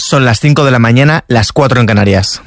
Son las 5 de la mañana, las 4 en Canarias.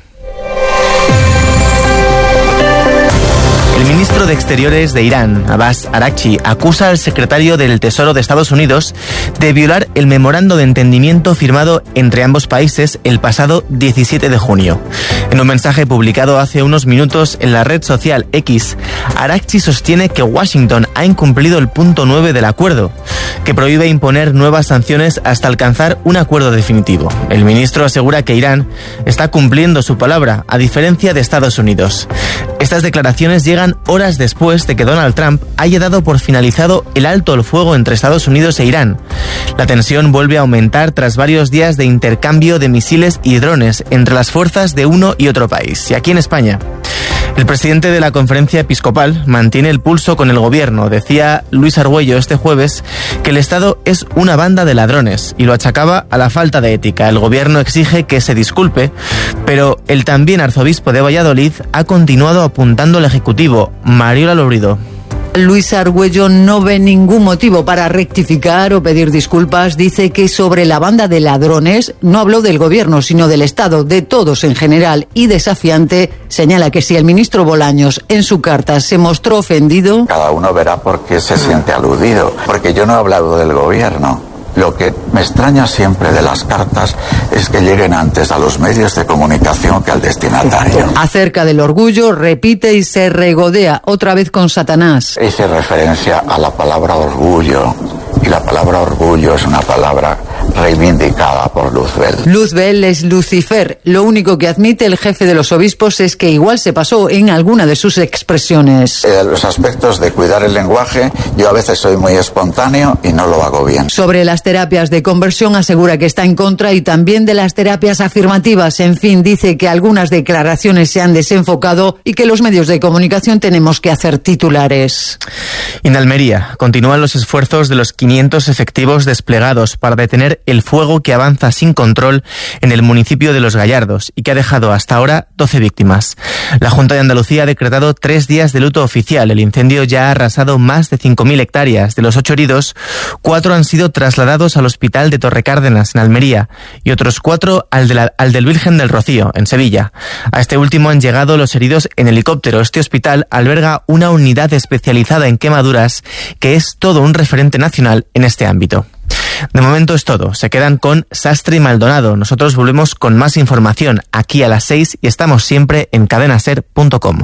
El ministro de Exteriores de Irán, Abbas Araghchi, acusa al secretario del Tesoro de Estados Unidos de violar el memorando de entendimiento firmado entre ambos países el pasado 17 de junio. En un mensaje publicado hace unos minutos en la red social X, Araghchi sostiene que Washington ha incumplido el punto 9 del acuerdo, que prohíbe imponer nuevas sanciones hasta alcanzar un acuerdo definitivo. El ministro asegura que Irán está cumpliendo su palabra, a diferencia de Estados Unidos. Estas declaraciones llegan horas después de que Donald Trump haya dado por finalizado el alto el fuego entre Estados Unidos e Irán. La tensión vuelve a aumentar tras varios días de intercambio de misiles y drones entre las fuerzas de uno y otro país. Y aquí en España, el presidente de la Conferencia Episcopal mantiene el pulso con el gobierno. Decía Luis Argüello este jueves que el Estado es una banda de ladrones y lo achacaba a la falta de ética. El gobierno exige que se disculpe, pero el también arzobispo de Valladolid ha continuado apuntando al Ejecutivo. Mariola Lobrido. Luis Argüello no ve ningún motivo para rectificar o pedir disculpas. Dice que sobre la banda de ladrones no habló del gobierno, sino del Estado, de todos en general. Y desafiante, señala que si el ministro Bolaños en su carta se mostró ofendido... Cada uno verá por qué se siente aludido, porque yo no he hablado del gobierno. Lo que me extraña siempre de las cartas es que lleguen antes a los medios de comunicación que al destinatario. Acerca del orgullo, repite y se regodea otra vez con Satanás. Hice referencia a la palabra orgullo, y la palabra orgullo es una palabra reivindicada por Luzbel. Luzbel es Lucifer. Lo único que admite el jefe de los obispos es que igual se pasó en alguna de sus expresiones. Los aspectos de cuidar el lenguaje, yo a veces soy muy espontáneo y no lo hago bien. Sobre las terapias de conversión asegura que está en contra y también de las terapias afirmativas. En fin, dice que algunas declaraciones se han desenfocado y que los medios de comunicación tenemos que hacer titulares. En Almería continúan los esfuerzos de los 500 efectivos desplegados para detener el fuego que avanza sin control en el municipio de Los Gallardos y que ha dejado hasta ahora 12 víctimas. La Junta de Andalucía ha decretado 3 días de luto oficial. El incendio ya ha arrasado más de 5.000 hectáreas. De los 8 heridos, 4 han sido trasladados al hospital de Torrecárdenas, en Almería, y otros 4 al del Virgen del Rocío, en Sevilla. A este último han llegado los heridos en helicóptero. Este hospital alberga una unidad especializada en quemaduras que es todo un referente nacional en este ámbito. De momento es todo. Se quedan con Sastre y Maldonado. Nosotros volvemos con más información aquí a las 6 y estamos siempre en cadenaser.com.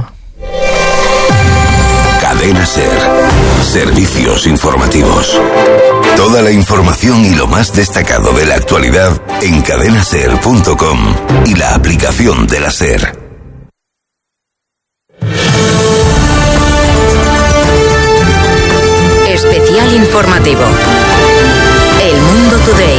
Cadena Ser. Servicios informativos. Toda la información y lo más destacado de la actualidad en cadenaser.com y la aplicación de la Ser. Especial informativo. El Mundo Today.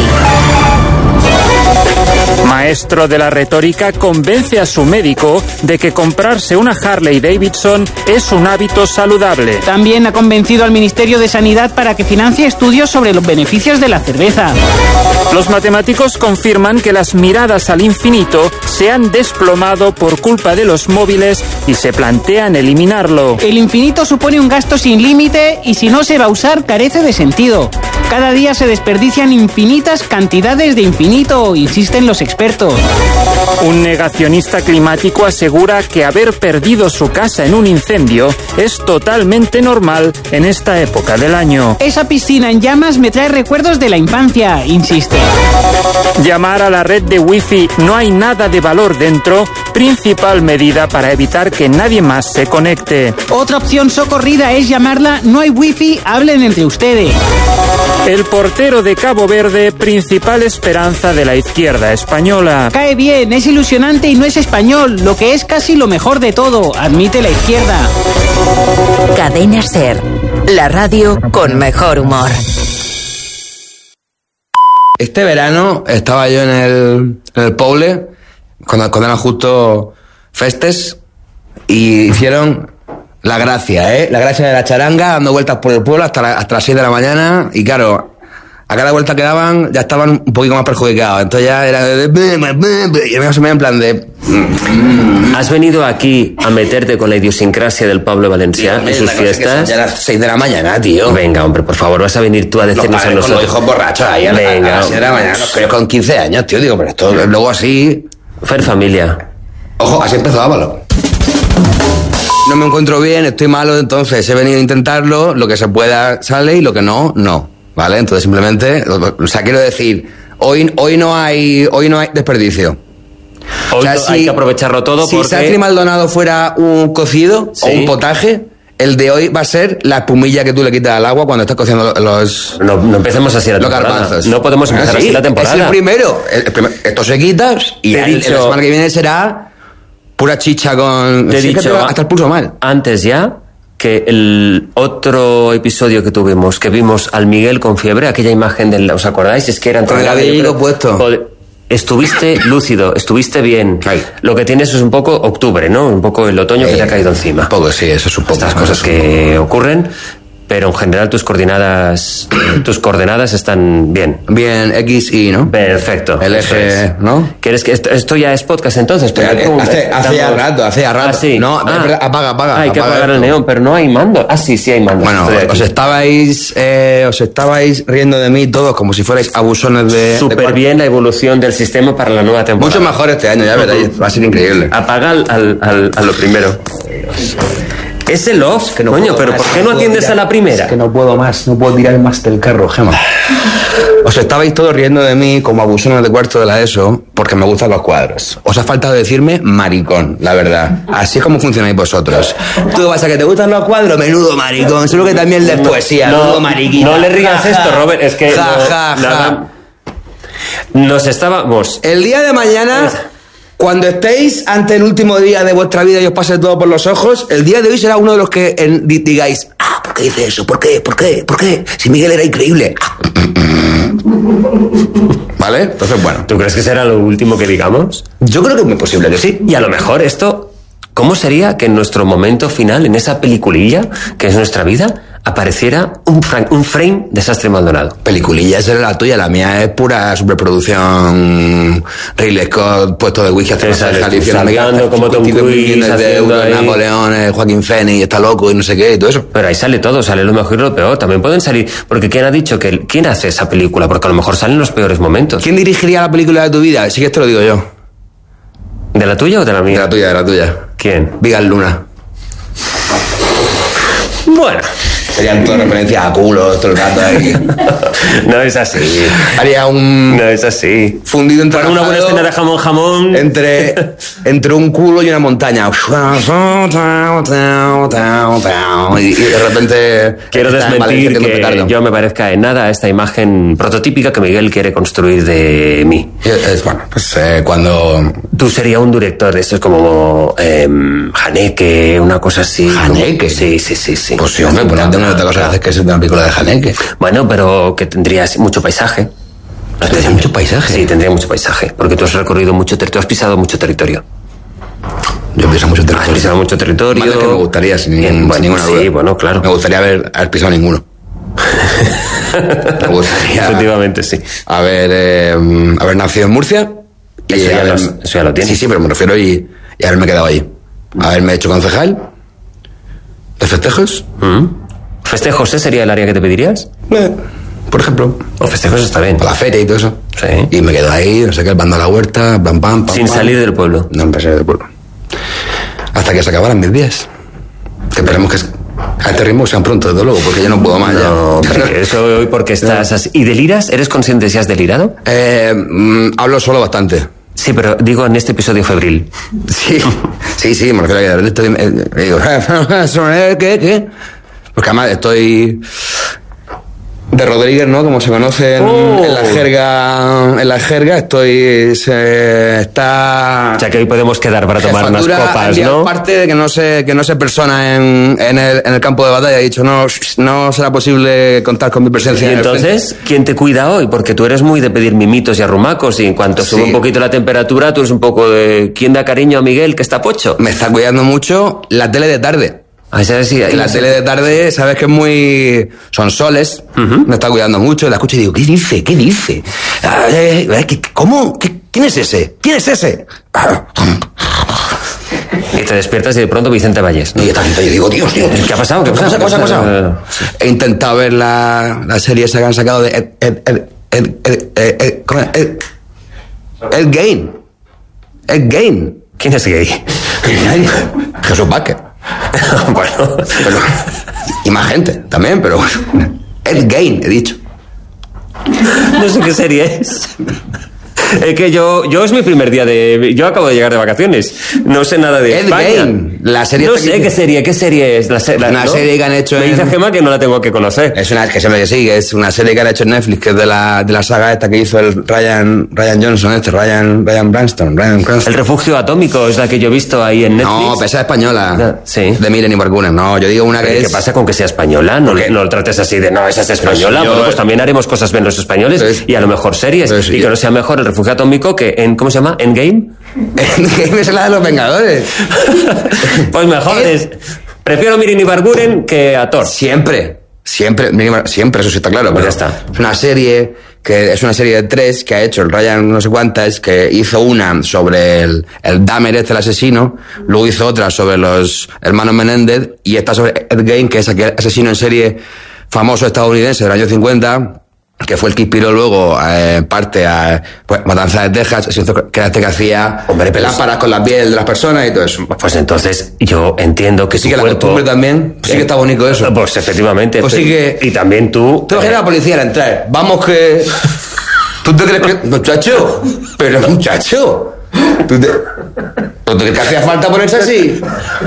Maestro de la retórica convence a su médico de que comprarse una Harley Davidson es un hábito saludable. También ha convencido al Ministerio de Sanidad para que financie estudios sobre los beneficios de la cerveza. Los matemáticos confirman que las miradas al infinito se han desplomado por culpa de los móviles y se plantean eliminarlo. El infinito supone un gasto sin límite y si no se va a usar carece de sentido. Cada día se desperdician infinitas cantidades de infinito, insisten los expertos. Un negacionista climático asegura que haber perdido su casa en un incendio es totalmente normal en esta época del año. Esa piscina en llamas me trae recuerdos de la infancia, insiste. Llamar a la red de wifi no hay nada de valor dentro, principal medida para evitar que nadie más se conecte. Otra opción socorrida es llamarla no hay wifi, hablen entre ustedes. El portero de Cabo Verde, principal esperanza de la izquierda española. Cae bien, es ilusionante y no es español, lo que es casi lo mejor de todo, admite la izquierda. Cadena Ser, la radio con mejor humor. Este verano estaba yo en el Poble, cuando eran justo festes, y hicieron la gracia de la charanga, dando vueltas por el pueblo hasta las 6 de la mañana, y claro, a cada vuelta que daban ya estaban un poquito más perjudicados. Entonces ya era y se me en plan de... ¿Has venido aquí a meterte con la idiosincrasia del Pablo Valencià y sus fiestas? Ya a las 6 de la mañana, tío. Venga, hombre, por favor, vas a venir tú a decirnos a nosotros. Los hijos borrachos ahí a las 6 de la mañana, los críos con 15 años, tío. Digo, pero esto luego así... Fer familia. Ojo, así empezó Ávalo. No me encuentro bien, estoy malo, entonces he venido a intentarlo, lo que se pueda sale y lo que no, no. ¿Vale? Entonces simplemente, o sea, quiero decir, hoy no hay desperdicio. Hoy hay que aprovecharlo todo si porque... Sastry Maldonado fuera un cocido o un potaje, el de hoy va a ser la espumilla que tú le quitas al agua cuando estás cociendo los... No empecemos así la temporada. Garbanzos. No podemos empezar así la temporada. Es el primero. Esto se quita y la semana que viene será pura chicha con... Te he dicho, hasta el pulso mal. Antes ya... que el otro episodio que tuvimos, que vimos al Miguel con fiebre, aquella imagen del... ¿Os acordáis? Es que eran... Con el abrigo puesto. Estuviste lúcido, estuviste bien. Ay. Lo que tienes es un poco octubre, ¿no? Un poco el otoño que te ha caído encima. Un poco, sí, eso es un poco. Estas cosas que ocurren, pero en general tus coordenadas están bien. Bien, X, Y, ¿no? Perfecto. El eje, ¿no? ¿Quieres que esto ya es podcast entonces? Hace ya rato. Ah, sí. No, apaga. Hay que apagar el neón, pero no hay mando. Ah, sí hay mando. Bueno, os estabais riendo de mí todos como si fuerais abusones de... Súper bien la evolución del sistema para la nueva temporada. Mucho mejor este año, ya veréis. Va a ser increíble. Apaga a lo primero. Es el off, que no coño, pero más, ¿por qué no atiendes a la primera? Es que no puedo más, no puedo tirar más del carro, Gemma. Os estabais todos riendo de mí como abusones de cuarto de la ESO porque me gustan los cuadros. Os ha faltado decirme maricón, la verdad. Así es como funcionáis vosotros. Tú vas a que te gustan los cuadros, menudo maricón. Seguro que también lees poesía, menudo mariquita. No le rías esto, Robert, es que... Nos estábamos... El día de mañana... Cuando estéis ante el último día de vuestra vida y os pase todo por los ojos, el día de hoy será uno de los que digáis, ¿por qué dice eso? ¿Por qué? Si Miguel era increíble. ¿Vale? Entonces, bueno. ¿Tú crees que será lo último que digamos? Yo creo que es muy posible que sí. Y a lo mejor esto, ¿cómo sería que en nuestro momento final, en esa peliculilla que es nuestra vida, apareciera un frame de Sastry Maldonado? Peliculilla, esa es la tuya, la mía es pura superproducción. Ridley Scott, puesto de whisky hace saltando como Tom Cruise, Napoleón, Joaquín Phoenix, está loco y no sé qué y todo eso. Pero ahí sale todo, sale lo mejor y lo peor. También pueden salir, porque ¿quién ha dicho que quién hace esa película? Porque a lo mejor salen los peores momentos. ¿Quién dirigiría la película de tu vida? Sí que esto lo digo yo. ¿De la tuya o de la mía? De la tuya. ¿Quién? Vigal Luna. Bueno. Serían todas referencias a culos todo el rato ahí. No es así. Haría un... No es así. Fundido entre... Para una buena escena de jamón. Entre un culo y una montaña. Y de repente... Quiero desmentir que yo me parezca en nada a esta imagen prototípica que Miguel quiere construir de mí. Bueno, pues cuando... Tú serías un director de estos como Haneke, una cosa así. ¿Haneke? Sí. Pues sí, hombre, pues no tengo otra cosa que hacer que es una película de Haneke. Bueno, pero que tendrías mucho paisaje. ¿Tendría mucho paisaje? Sí, tendría mucho paisaje. Porque tú has recorrido mucho territorio, has pisado mucho territorio. Yo he pisado mucho territorio. Has pisado mucho territorio. Más de que me gustaría, sin ninguna duda. Sí, bueno, claro. Me gustaría haber pisado ninguno. Me gustaría... Efectivamente, sí. Haber nacido en Murcia. Eso ya lo tienes. Sí, pero me refiero y haberme quedado allí. Haberme hecho concejal de festejos. ¿Festejos sería el área que te pedirías? Por ejemplo. O festejos está bien. O la feria y todo eso. Sí. Y me quedo ahí, no sé qué, el bando a la huerta, pam. Sin salir del pueblo. No, sin salir del pueblo. Hasta que se acabaran mis días. Que esperemos que a este ritmo sean pronto, desde luego, porque yo no puedo más ya. No, eso hoy porque estás así. ¿Y deliras? ¿Eres consciente si has delirado? Hablo solo bastante. Sí, pero digo en este episodio febril. Sí, me refiero a que estoy... digo, ¿qué? Porque además estoy... De Rodríguez, ¿no? Como se conoce en la jerga, está... O sea que hoy podemos quedar para tomar unas copas, ¿no? Aparte de que no se persona en el campo de batalla, he dicho, no será posible contar con mi presencia. Y entonces, ¿quién te cuida hoy? Porque tú eres muy de pedir mimitos y arrumacos, y en cuanto sube un poquito la temperatura, tú eres un poco de... ¿Quién da cariño a Miguel, que está pocho? Me está cuidando mucho la tele de tarde. La tele de tarde, sabes que es muy... Son soles, me está cuidando mucho, la escucho y digo, ¿qué dice? ¿Qué dice? ¿Cómo? ¿Quién es ese? ¿Quién es ese? Y te despiertas y de pronto Vicente Valles, ¿no? Y yo digo, Dios. ¿Qué ha pasado? ¿Qué ha pasado? He intentado ver la serie esa que han sacado de Ed Gein. Ed Gein. ¿Quién es gay? Jesús Vázquez. Bueno. Pero, y más gente también, pero bueno. Ed Gein, he dicho. No sé qué serie es. Es que yo es mi primer día de... Yo acabo de llegar de vacaciones. No sé nada de España. Game, la serie... No sé qué serie es. Una serie que han hecho Me dice Gemma que no la tengo que conocer. Es una serie que han hecho en Netflix, que es de la saga esta que hizo el Ryan Johnson, Ryan Cranston. El refugio atómico es la que yo he visto ahí en Netflix. No, esa es española. Sí. De Miren y Bargunen. No, yo digo una que ¿Qué pasa con que sea española? No lo trates así de, no, esa es española. Bueno, pues también haremos cosas bien los españoles y a lo mejor series. Y que no sea mejor el refugio atómico que ¿cómo se llama? ¿Endgame? Endgame es la de los Vengadores. Pues mejor prefiero Mirin y Barguren que a Thor. Siempre, eso sí está claro. Pues pero ya está. Es una serie de 3 que ha hecho el Ryan no sé cuántas, que hizo una sobre el Dahmer el asesino, luego hizo otra sobre los hermanos Menéndez y esta sobre Ed Gein, que es aquel asesino en serie famoso estadounidense del año 50, que fue el que inspiró luego parte a Matanza de Texas, que era este que hacía lámparas con la piel de las personas y todo eso. Pues entonces yo entiendo que sí, que la costumbre también, sí que está bonito eso. Pues efectivamente. Pues sí que... Y también tú... Te imaginas a la policía al entrar. Vamos que... ¿Tú te crees que...? Muchacho. ¿Tú te crees que hacía falta ponerse así?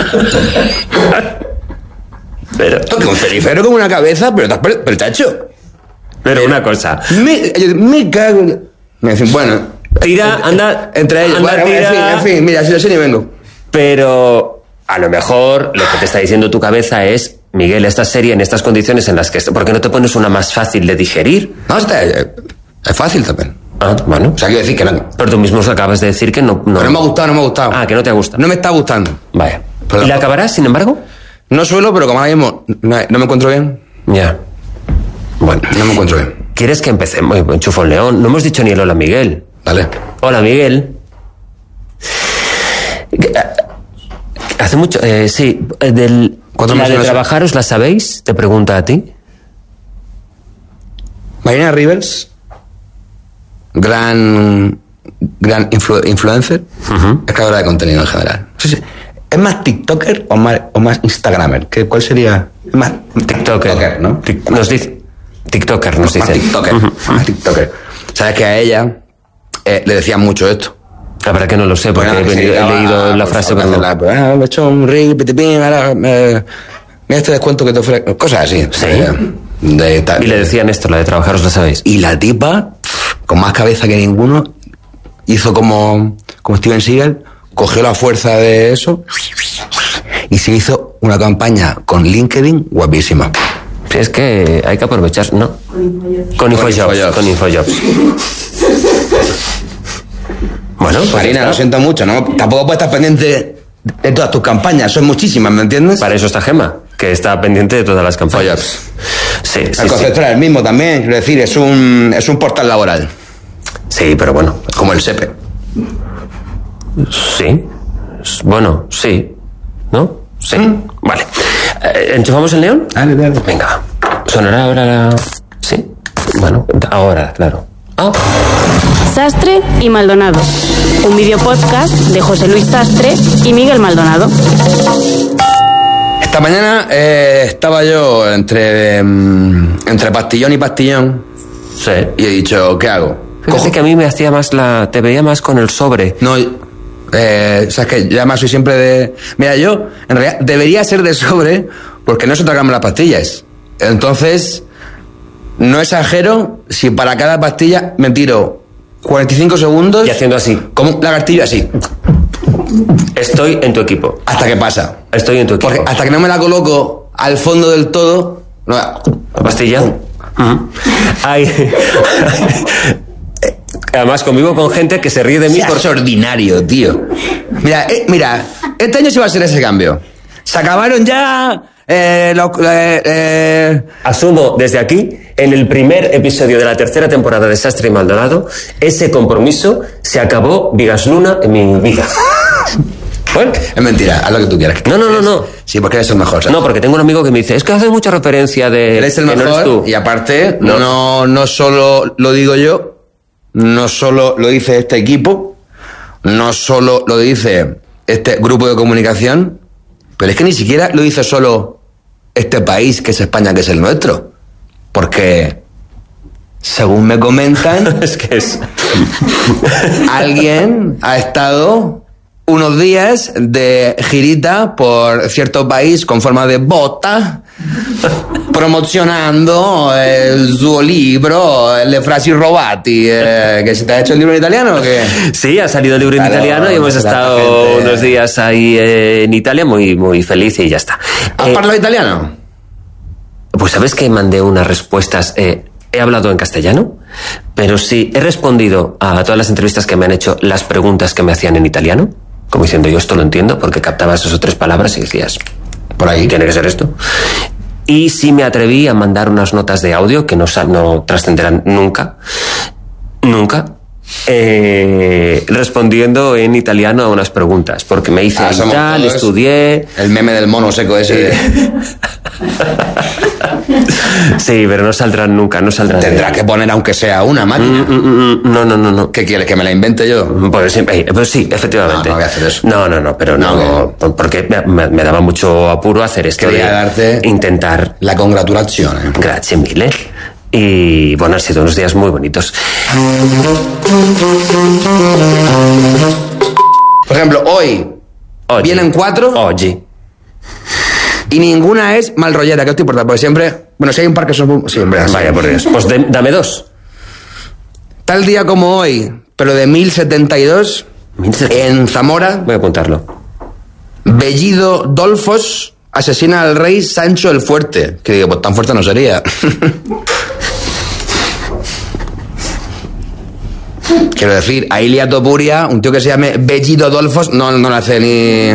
Pero... Toque un cenicero con una cabeza, pero chacho... Pero una cosa. Me cago en... Me dicen, bueno... Tira, anda... Entre ellos. Anda, bueno, tira. En fin, mira, si lo sé ni vengo. Pero a lo mejor lo que te está diciendo tu cabeza es, Miguel, esta serie en estas condiciones en las que... ¿Por qué no te pones una más fácil de digerir? No, es fácil también. Ah, bueno. O sea, quiero decir que no. Pero tú mismo acabas de decir que no... Pero no me ha gustado. Ah, que no te ha gustado. No me está gustando. Vaya. Pero ¿Y la acabarás, sin embargo? No suelo, pero como ahora mismo no me encuentro bien. Ya. Bueno. No me encuentro bien. ¿Quieres que empecemos? Enchufo el león. No hemos dicho ni el hola, Miguel. Dale. Hola, Miguel. Hace mucho... sí. ¿La de trabajar os la sabéis? Te pregunta a ti. Marina Rivers, gran influencer, es creadora de contenido en general. Sí. ¿Es más TikToker o más Instagramer? ¿Cuál sería? Es más TikToker, ¿no? Nos dice... TikToker, nos dice. Más TikToker. Sabes que a ella le decían mucho esto. La verdad que no lo sé, porque he leído la frase, pero no. Me he hecho un ring, mira este descuento que te ofrece. Cosas así. Sí. Y le decían esto, la de trabajar, ¿os la sabéis? Y la tipa, con más cabeza que ninguno, hizo como Steven Seagal, cogió la fuerza de eso y se hizo una campaña con LinkedIn guapísima. Sí, es que hay que aprovechar, ¿no? Con InfoJobs. Bueno, pues Marina, lo siento mucho, ¿no? Tampoco puedes estar pendiente de todas tus campañas, son muchísimas, ¿me entiendes? Para eso está Gemma, que está pendiente de todas las campañas. Sí. El concepto era el mismo también, quiero decir, es un portal laboral. Sí, pero bueno. Como el SEPE. Sí. Bueno, sí. ¿No? Sí. Vale. ¿Enchufamos el neón? Dale. Venga. ¿Sonará ahora la...? Sí. Bueno, ahora, claro. Sastre y Maldonado. Un videopodcast de José Luis Sastre y Miguel Maldonado. Esta mañana estaba yo entre pastillón y pastillón. Sí. Y he dicho, ¿qué hago? Fíjate que a mí me hacía más te veía más con el sobre. No, sabes que yo además soy siempre de... Mira, yo en realidad debería ser de sobre porque no sé tragarme las pastillas. Entonces, no exagero si para cada pastilla me tiro 45 segundos... Y haciendo así. Como un lagartillo así. Estoy en tu equipo. Hasta que pasa. Estoy en tu equipo. Porque hasta que no me la coloco al fondo del todo... No, ¿la pastilla? Ay... Además convivo con gente que se ríe de mí por... Es ordinario, tío. Mira, este año sí va a ser ese cambio. Se acabaron ya... Asumo desde aquí, en el primer episodio de la tercera temporada de Sastre y Maldonado, ese compromiso se acabó vigas luna en mi vida. Bueno, es mentira, haz lo que tú quieras. No. Sí, porque eres el mejor. ¿sabes? No, porque tengo un amigo que me dice, es que hace mucha referencia de... Eres el mejor, no eres tú. Y aparte, no solo lo digo yo, no solo lo dice este equipo, no solo lo dice este grupo de comunicación, pero es que ni siquiera lo dice solo este país, que es España, que es el nuestro. Porque, según me comentan, es que es... alguien ha estado unos días de girita por cierto país con forma de bota, promocionando su libro, Le frasi robati. ¿Que se te ha hecho el libro en italiano o qué? Sí, ha salido el libro en italiano y hemos estado unos días ahí en Italia muy, muy feliz y ya está. ¿Has hablado italiano? Pues sabes que mandé unas respuestas... He hablado en castellano, pero sí he respondido a todas las entrevistas que me han hecho las preguntas que me hacían en italiano, como diciendo yo esto lo entiendo, porque captabas esas o tres palabras y decías, por ahí tiene que ser esto. Y sí me atreví a mandar unas notas de audio que no trascenderán nunca, respondiendo en italiano a unas preguntas, porque me hice tal, estudié... El meme del mono seco ese. Sí, pero no saldrán nunca, no saldrán. Tendrás que poner aunque sea una máquina. No. ¿Qué quieres, que me la invente yo? Pues sí, efectivamente. No voy a hacer eso. No, pero no, porque me daba mucho apuro hacer esto. Quería darte intentar la congratulazione. Grazie mille. Y bueno, han sido unos días muy bonitos. Por ejemplo, hoy vienen 4. Oggi. Y ninguna es mal rollera, que esto importa, porque siempre... Bueno, si hay un par que son... Siempre así. Vaya por Dios. Pues dame 2. Tal día como hoy, pero de 1072, en Zamora... Voy a apuntarlo. Bellido Dolfos asesina al rey Sancho el Fuerte. Que digo, pues tan fuerte no sería. Quiero decir, a Ilia Topuria, un tío que se llame Bellido Dolfos, no le hace ni...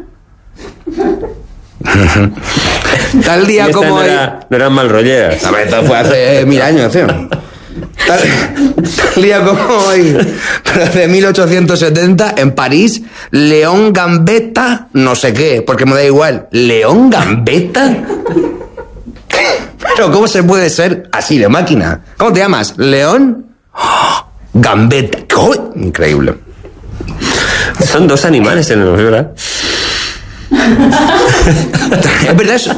Tal día como hoy... No eran mal rolleras. A ver, esto fue hace 1000 años, tío. Tal día como hoy, pero de 1870, en París, León Gambetta, no sé qué, porque me da igual. ¿León Gambetta? Pero ¿cómo se puede ser así de máquina? ¿Cómo te llamas? ¿León? Gambetta. ¡Oh! Increíble. Son 2 animales en el ¿verdad? Es verdad eso.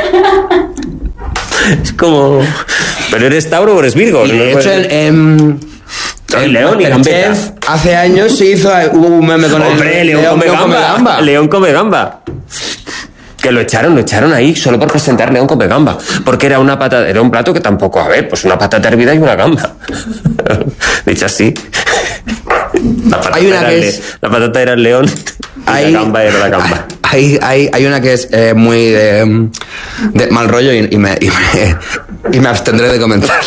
Es como... ¿Pero eres Tauro o eres Virgo? Y de hecho, en León y Gambetta. Hace años hubo un meme con ¡Hombre, León come gamba! León come gamba. Que lo echaron ahí solo por presentar León come gamba. Porque era un plato que tampoco, pues una patata hervida y una gamba. Dicho así. La patata era el león y la gamba era la gamba. Hay una que es muy de mal rollo y me abstendré de comentar.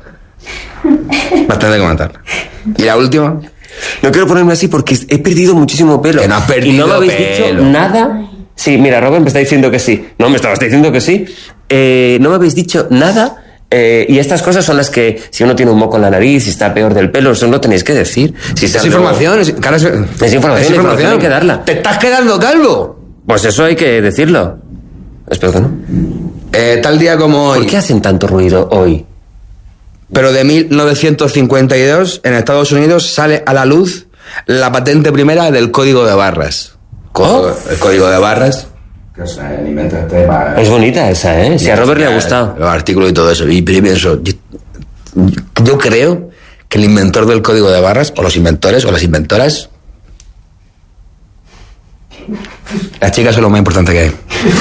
¿Y la última? No quiero ponerme así porque he perdido muchísimo pelo. Que no has perdido y no me habéis pelo. dicho nada. Sí, mira, Robert me está diciendo que sí. No, me estabas diciendo que sí. No me habéis dicho nada. Y estas cosas son las que, si uno tiene un moco en la nariz, si está peor del pelo, eso no tenéis que decir. Si es información, es información, hay que darla. ¡Te estás quedando calvo! Pues eso hay que decirlo. Espero que no. Tal día como hoy. ¿Por qué hacen tanto ruido hoy? Pero de 1952, en Estados Unidos, sale a la luz la patente primera del código de barras. El código de barras. Es bonita esa, ¿eh? Si a Robert le ha gustado. Los artículos y todo eso. Y pienso, yo creo que el inventor del código de barras, o los inventores, o las inventoras, las chicas son lo más importante que hay.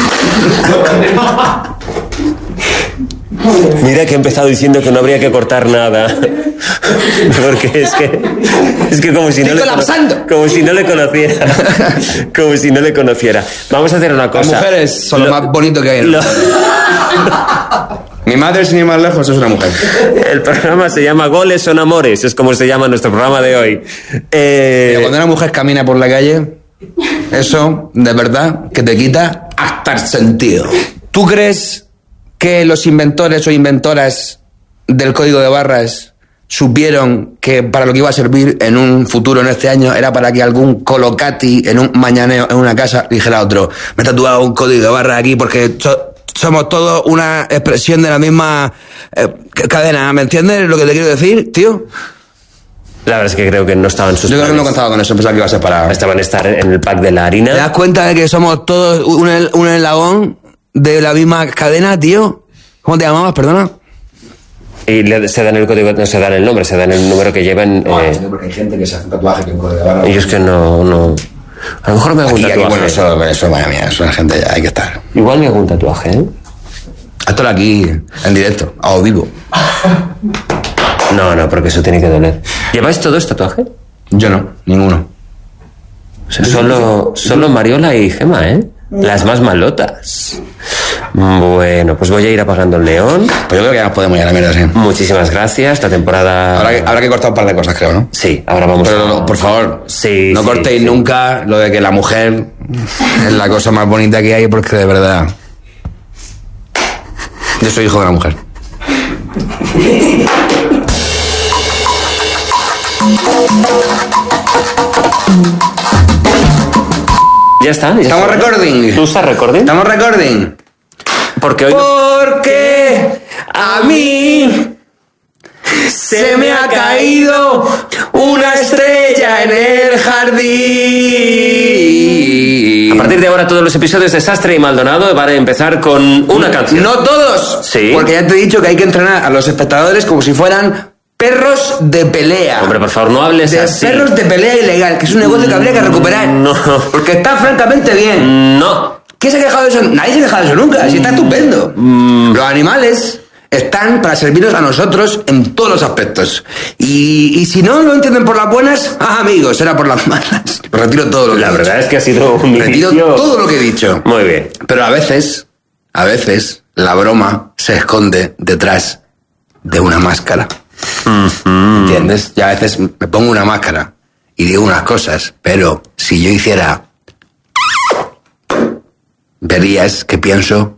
Mira que he empezado diciendo que no habría que cortar nada. Porque es que como si no le conociera. Como si no le conociera. Vamos a hacer una cosa. Las mujeres son lo más bonito que hay. Mi madre, sin ir más lejos, es una mujer. El programa se llama Goles son amores. Es como se llama nuestro programa de hoy. Pero cuando una mujer camina por la calle, eso, de verdad, que te quita asco. sentido. ¿Tú crees que los inventores o inventoras del código de barras supieron que para lo que iba a servir en un futuro, en este año, era para que algún colocati en un mañaneo en una casa dijera a otro: me he tatuado un código de barras aquí porque somos todos una expresión de la misma cadena? ¿Me entiendes lo que te quiero decir, tío? La verdad es que creo que no estaban sus Yo creo que planes. no contaba con eso, pensaba que iba a ser para... Estaban a estar en el pack de la harina. ¿Te das cuenta de que somos todos un eslabón de la misma cadena, tío? ¿Cómo te llamabas, perdona? Y se dan el código, no se dan el nombre, se dan el número que llevan. Porque hay gente que se hace un tatuaje que un código de barra. Y yo es que no. A lo mejor me hago un tatuaje. Bueno, eso, vaya mía, eso la gente ya hay que estar. Igual me hago un tatuaje, ¿eh? Hazlo aquí, en directo, a o vivo. No, porque eso tiene que doler. ¿Lleváis todos tatuaje? Yo no, ninguno. O sea, solo Mariola y Gema, ¿eh? Las más malotas. Bueno, pues voy a ir apagando el neón. Pues yo creo que ya nos podemos ir a la mierda, sí. Muchísimas gracias. Esta temporada... Habrá que cortar un par de cosas, creo, ¿no? Sí, ahora vamos Pero, por favor, sí, no cortéis nunca lo de que la mujer es la cosa más bonita que hay, porque de verdad... Yo soy hijo de una mujer. Ya está. ¿Estamos recording? ¿Tú estás recording? ¿Estamos recording? Porque hoy... Porque a mí se me ha caído una estrella en el jardín. A partir de ahora todos los episodios de Sastre y Maldonado van a empezar con una canción. No todos. Sí. Porque ya te he dicho que hay que entrenar a los espectadores como si fueran perros de pelea. Hombre, por favor, no hables así. Perros de pelea ilegal, que es un negocio que habría que recuperar. No. Porque está francamente bien. No. ¿Quién se ha quejado de eso? Nadie se ha quejado de eso nunca. Si está estupendo. Los animales están para servirnos a nosotros en todos los aspectos. Y si no lo entienden por las buenas, amigos, será por las malas. Retiro todo lo que he dicho. La verdad es que ha sido un Retiro inicio... todo lo que he dicho. Muy bien. Pero a veces, la broma se esconde detrás de una máscara. ¿Entiendes? Y a veces me pongo una máscara y digo unas cosas, pero si yo hiciera... verías que pienso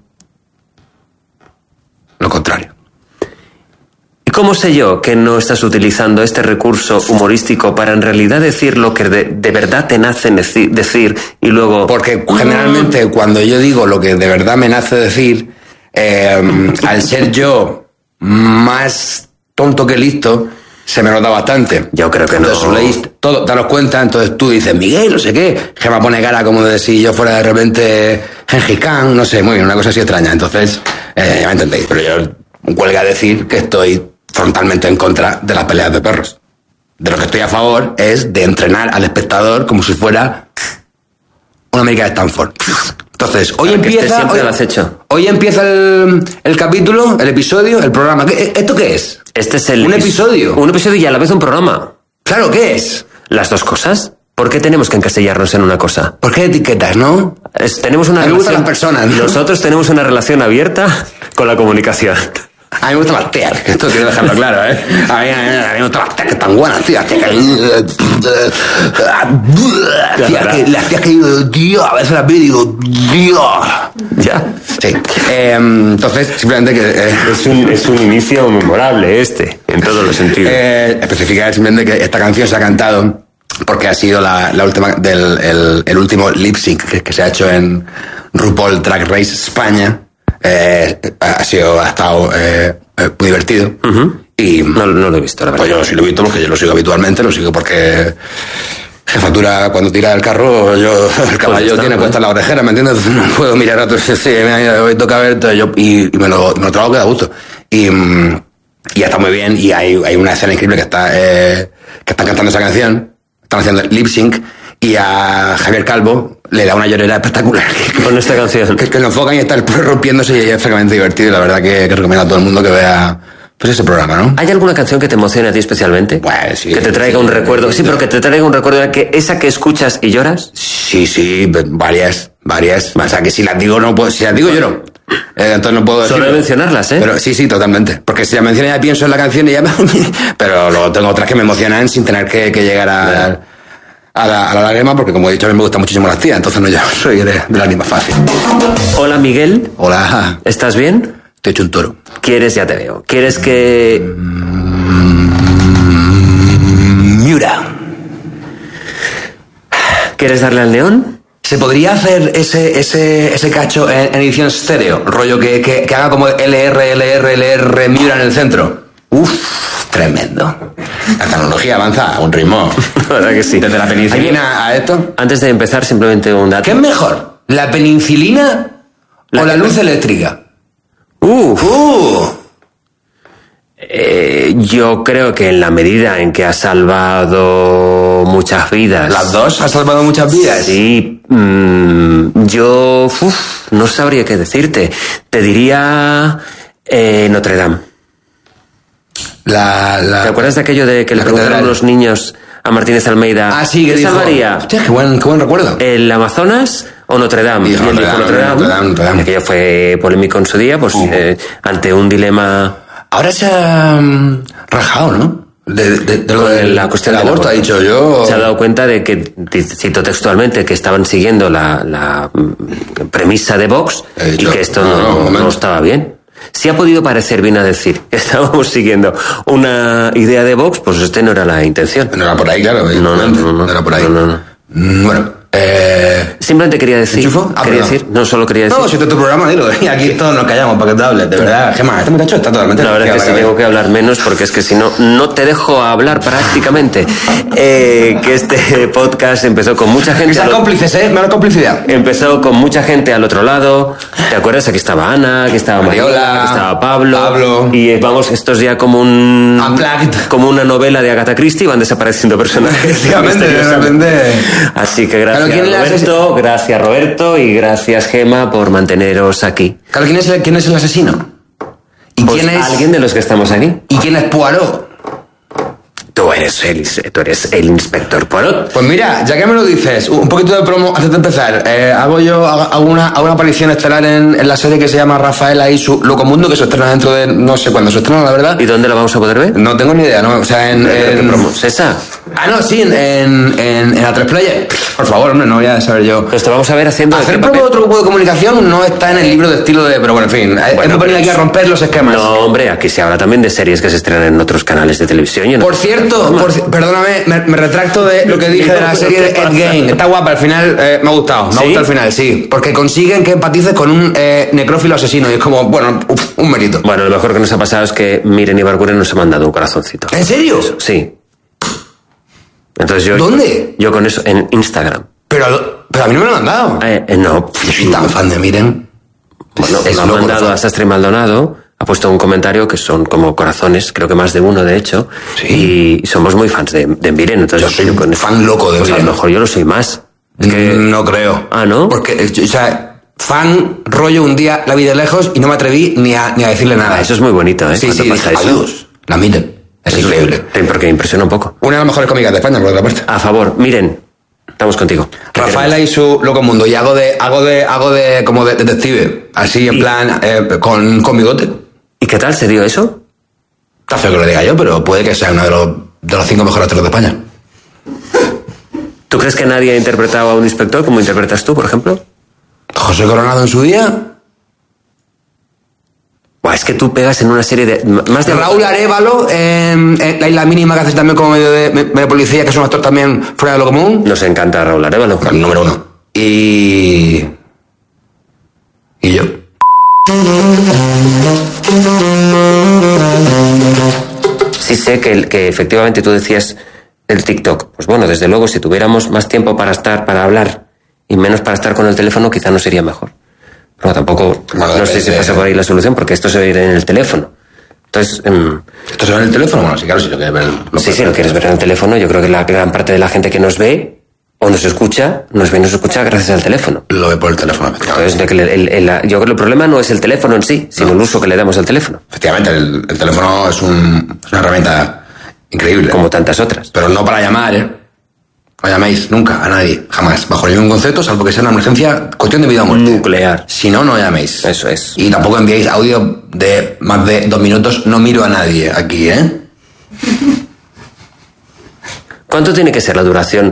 lo contrario. ¿Y cómo sé yo que no estás utilizando este recurso humorístico para en realidad decir lo que de verdad te nace decir y luego... Porque generalmente cuando yo digo lo que de verdad me nace decir, al ser yo más tonto que listo, se me nota bastante. Yo creo que no. Entonces leéis todo, daros cuenta, entonces tú dices, Miguel, no sé qué, Gema pone cara como de si yo fuera de repente Gengis Khan, no sé, muy bien, una cosa así extraña. Entonces, ya me entendéis, pero yo huelga a decir que estoy frontalmente en contra de las peleas de perros. De lo que estoy a favor es de entrenar al espectador como si fuera una América de Stanford. Entonces, hoy empieza... Hoy empieza el capítulo, el episodio, el programa. ¿Esto qué es? Este es el... Un episodio. Un episodio y a la vez un programa. Claro, ¿qué es? Las dos cosas. ¿Por qué tenemos que encasillarnos en una cosa? ¿Por qué etiquetas, no? Tenemos una relación... Me gustan las personas, ¿no? Nosotros tenemos una relación abierta con la comunicación. A mí me gustan las tías, esto quiero dejarlo claro, ¿eh? A mí me gustan las tías que están buenas, tías. Las tías que digo, tío, a veces las veo y digo, tío. Ya. Sí. Entonces, simplemente que... Es un inicio memorable en todos los sentidos. Especificar simplemente que esta canción se ha cantado porque ha sido la última el último lip sync que se ha hecho en RuPaul Drag Race España. Ha estado muy divertido. Y no lo he visto, la verdad. Pues yo sí lo he visto porque yo lo sigo habitualmente, lo sigo porque jefatura cuando tira el carro, el caballo tiene puesta la orejera, ¿me entiendes? Entonces no puedo mirar a otros, sí, hoy toca ver, y me lo trago que da gusto. Y está muy bien, y hay una escena increíble que están cantando esa canción, están haciendo lip sync, y a Javier Calvo le da una llorera espectacular. Con esta canción. Que lo enfocan y está el perro rompiéndose y es francamente divertido. Y la verdad que recomiendo a todo el mundo que vea pues ese programa, ¿no? ¿Hay alguna canción que te emocione a ti especialmente? Pues sí. Que te traiga un recuerdo. Sí, pero que te traiga un recuerdo esa que escuchas y lloras. Sí, varias. O sea, que si las digo no puedo, si las digo lloro. Entonces no puedo decirlo. Solo mencionarlas, ¿eh? Pero sí, totalmente. Porque si la menciono ya pienso en la canción y ya... Pero luego tengo otras que me emocionan sin tener que llegar a la lágrima, porque como he dicho, a mí me gustan muchísimo las tías, entonces no, yo soy de lágrima fácil. Hola, Miguel. Hola. ¿Estás bien? Te he hecho un toro. ¿Quieres? Ya te veo. ¿Quieres que...? Miura. ¿Quieres darle al neón? ¿Se podría hacer ese cacho en edición estéreo? Rollo que haga como LR, Miura en el centro. Uf, tremendo. La tecnología avanza a un ritmo. La verdad que sí. Desde la penicilina a esto. Antes de empezar, simplemente un dato. ¿Qué es mejor? ¿La penicilina o la luz eléctrica? Yo creo que en la medida en que ha salvado muchas vidas... ¿Las dos ha salvado muchas vidas? Sí. Yo no sabría qué decirte. Te diría Notre Dame. ¿Te acuerdas de aquello de que le preguntaron los niños a Martínez Almeida? Ah, sí, que ¿qué dijo, salvaría? Hostia, qué buen recuerdo. ¿El Amazonas o Notre Dame? Y Notre Dame. Aquello fue polémico en su día, pues ante un dilema... Ahora se ha rajado, ¿no? De lo de la cuestión del aborto. Ha dicho yo... Se ha dado cuenta de que, cito textualmente, que estaban siguiendo la premisa de Vox y que esto no estaba bien. Si ha podido parecer bien a decir que estábamos siguiendo una idea de Vox, pues no era la intención. No era por ahí, claro. No era por ahí. Bueno... Simplemente quería decir... No, solo quería decir... No, si este es tu programa, dilo. Y aquí todos nos callamos para que te hables. De verdad, Gemma, este muchacho está totalmente... La verdad es que sí tengo que hablar menos porque es que si no, no te dejo hablar prácticamente. Que este podcast empezó con mucha gente... Esas cómplices, menos complicidad. Empezó con mucha gente al otro lado. ¿Te acuerdas? Aquí estaba Ana, aquí estaba Mariola, aquí estaba Pablo. Y vamos, esto es ya como como una novela de Agatha Christie, van desapareciendo personajes. Efectivamente, de repente... Así que gracias. Gracias Roberto y gracias Gema por manteneros aquí. Claro, ¿quién es el asesino? ¿Y pues quién es alguien de los que estamos aquí? ¿Y quién es Poirot? Tú eres el inspector Poirot. Pues mira, ya que me lo dices, un poquito de promo antes de empezar. Hago una aparición estelar en la serie que se llama Rafaela y su Locomundo, que se estrena dentro de... no sé cuándo se estrena, la verdad. ¿Y dónde la vamos a poder ver? No tengo ni idea, ¿no? O sea, ¿Qué promo es esa? Ah, no, sí, en A3 Player. Por favor, hombre, no voy a saber yo. Pues te vamos a ver haciendo... Hacer promo de otro grupo de comunicación no está en el libro de estilo de... Pero bueno, en fin, hemos venido aquí a romper los esquemas. No, hombre, aquí se habla también de series que se estrenan en otros canales de televisión. Por cierto, perdóname, me retracto de lo que dije de la serie de Ed Gein. Está guapa, al final me ha gustado. Me ha gustado al final, sí. Porque consiguen que empatices con un necrófilo asesino. Y es como, bueno, un mérito. Bueno, lo mejor que nos ha pasado es que Miren y Barguren nos han mandado un corazoncito. ¿En serio? Sí. Entonces yo... ¿Dónde? Yo con eso, en Instagram. Pero a mí no me lo han dado. No. Yo soy tan fan de Miren. Bueno, lo han mandado a Sastre y Maldonado. Ha puesto un comentario que son como corazones, creo que más de uno de hecho. Sí. Y somos muy fans de Miren. Entonces yo soy un fan loco de Miren. A lo mejor yo lo soy más. No creo. Ah, ¿no? Porque, o sea, fan, rollo un día la vi de lejos y no me atreví ni a decirle nada. Eso es muy bonito, ¿eh? Sí, pasa eso? Adiós. La Miren. Es increíble. Porque me impresiona un poco. Una de las mejores cómicas de España, por otra parte. A favor, Miren. Estamos contigo. Rafaela y su Locomundo. Y hago de como de detective. Así, en plan, con bigote. ¿Y qué tal se dio eso? Está feo que lo diga yo, pero puede que sea uno de los 5 mejores actores de España. ¿Tú crees que nadie ha interpretado a un inspector como interpretas tú, por ejemplo? José Coronado en su día. Buah, es que tú pegas en una serie de... más de Raúl Arévalo, La Isla Mínima, que hace también como medio de policía, que es un actor también fuera de lo común. Nos encanta Raúl Arévalo. El número 1. Y yo. Sí sé que efectivamente tú decías el TikTok. Pues bueno, desde luego, si tuviéramos más tiempo para hablar y menos para estar con el teléfono, quizá no sería mejor. Pero tampoco, no sé si pasa por ahí la solución, porque esto se ve en el teléfono. Entonces... ¿Esto se ve en el teléfono? Bueno, sí, claro, si lo quieres ver... Sí, lo quieres ver en el teléfono. Yo creo que la gran parte de la gente que nos ve o nos escucha gracias al teléfono. Lo ve por el teléfono, efectivamente. Entonces, yo creo que el problema no es el teléfono en sí, sino el uso que le damos al teléfono. Efectivamente, el teléfono es una herramienta increíble. Como tantas otras. Pero no para llamar, ¿eh? No llaméis nunca a nadie, jamás, bajo ningún concepto, salvo que sea una emergencia, cuestión de vida o muerte. Nuclear. Si no, no llaméis. Eso es. Y tampoco enviéis audio de más de 2 minutos. No miro a nadie aquí, ¿eh? ¿Cuánto tiene que ser la duración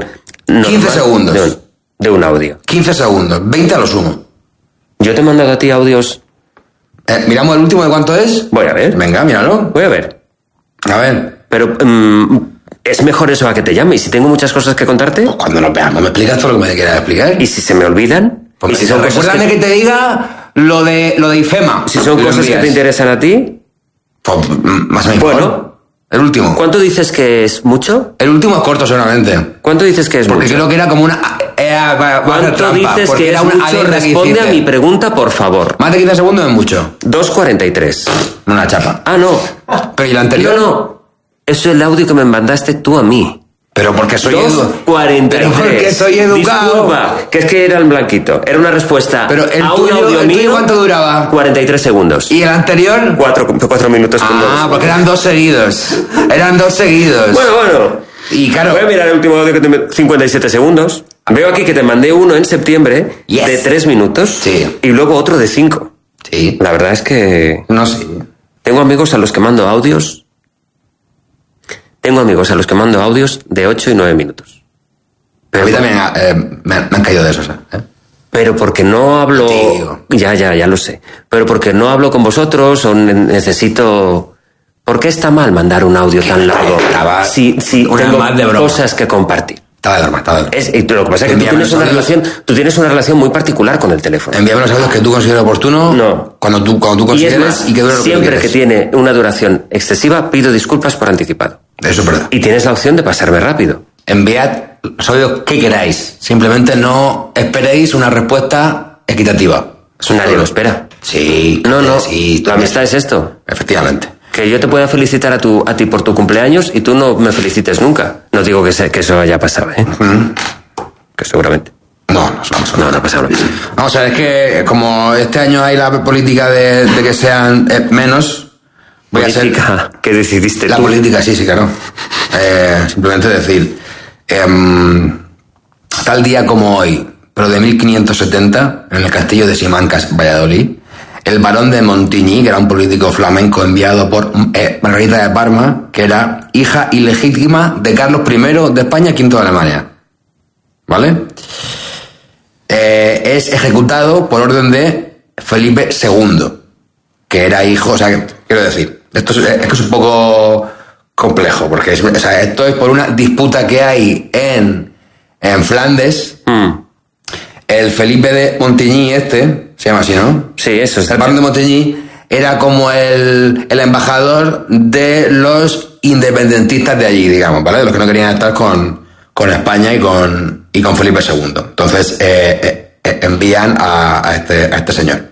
15 segundos. De un audio. 15 segundos, 20 a lo sumo. Yo te he mandado a ti audios... ¿Miramos el último de cuánto es? Voy a ver. Venga, míralo. Voy a ver. A ver. Pero... ¿es mejor eso a que te llame? ¿Y si tengo muchas cosas que contarte? Pues cuando nos veamos me explicas todo lo que me quieras explicar. ¿Y si se me olvidan? Pues ¿Y si son cosas que te diga lo de IFEMA? Si son cosas que te interesan a ti... Pues más o menos. Bueno. El último. ¿Cuánto dices que es mucho? El último es corto seguramente. ¿Cuánto dices que es Porque mucho? creo que era como una... ¿Cuánto dices que es mucho? Responde a mi pregunta, por favor. Más de 15 segundos es mucho. 2:43. Una chapa. Ah, no. Pero ¿y la anterior? No. Eso es el audio que me mandaste tú a mí. Pero porque soy educado. 2:43. Pero porque soy educado. Disculpa, que es que era el blanquito. Era una respuesta pero el a un tuyo, audio mío. ¿Cuánto duraba? 43 segundos. ¿Y el anterior? 4 minutos. Porque eran 2 seguidos. Eran 2 seguidos. Bueno. Y claro. Voy a mirar el último audio que te... 57 segundos. Veo aquí que te mandé uno en septiembre de 3 minutos. Sí. Y luego otro de 5. Sí. La verdad es que... No sé. Tengo amigos a los que mando audios de 8 y 9 minutos. Pero a mí también me han caído de esos, ¿eh? Pero porque no hablo... Ya lo sé. Pero porque no hablo con vosotros o necesito... ¿Por qué está mal mandar un audio tan largo? Si tengo más de broma. Cosas que compartir. Estaba de broma. Y lo que pasa es que tú tienes una relación muy particular con el teléfono. Envíame los audios que tú consideres oportuno. No. Cuando tú consideres y, es más, y que dure lo siempre que que tiene una duración excesiva, pido disculpas por anticipado. Eso es verdad. Y tienes la opción de pasarme rápido. Enviad los audios que queráis. Simplemente no esperéis una respuesta equitativa. Nadie lo espera. Sí. No. Sí, la amistad es esto. Efectivamente. Que yo te pueda felicitar a ti por tu cumpleaños y tú no me felicites nunca. No digo que eso haya pasado, ¿eh? Que seguramente. No ha pasado. Vamos a ver, es que como este año hay la política de que sean menos... ¿Política que decidiste la tú? La política, sí, claro. Simplemente decir... tal día como hoy, pero de 1570, en el castillo de Simancas, Valladolid, el barón de Montigny, que era un político flamenco enviado por Margarita de Parma, que era hija ilegítima de Carlos I de España, V de Alemania. ¿Vale? Es ejecutado por orden de Felipe II, que era hijo, o sea, quiero decir, esto es un poco complejo, porque esto es por una disputa que hay en Flandes. El Felipe de Montigny se llama así, ¿no? Sí, eso es. El barón de Montigny era como el embajador de los independentistas de allí, digamos, ¿vale? De los que no querían estar con España y con Felipe II. Entonces, envían a este señor.